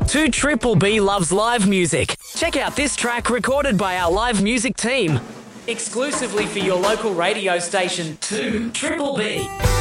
2 Triple B loves live music. Check out this track recorded by our live music team. Exclusively for your local radio station, 2 Triple B.